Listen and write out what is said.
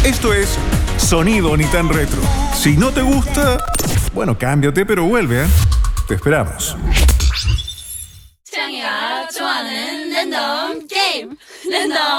Esto es Sonido Ni Tan Retro. Si no te gusta, bueno, cámbiate, pero vuelve, ¿eh? Te esperamos. 창이가 좋아하는 랜덤 게임 랜덤